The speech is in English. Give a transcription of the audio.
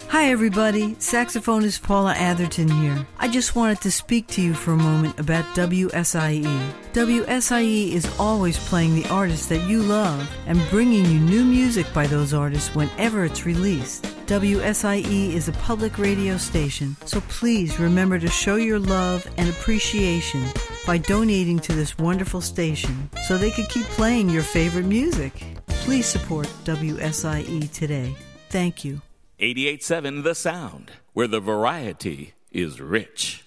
Hi everybody, saxophonist Paula Atherton here. I just wanted to speak to you for a moment about WSIE. WSIE is always playing the artists that you love and bringing you new music by those artists whenever it's released. WSIE is a public radio station, so please remember to show your love and appreciation by donating to this wonderful station so they could keep playing your favorite music. Please support WSIE today. Thank you. 88.7 The Sound, where the variety is rich.